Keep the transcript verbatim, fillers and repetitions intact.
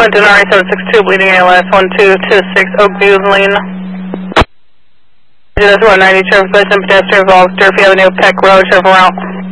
Clinton, R A seven six two, bleeding A L S, one two two six, Oakview Lane. That's one ninety, traffic lights and pedestrian involved, Durfee Avenue, Peck Road, Chevron route.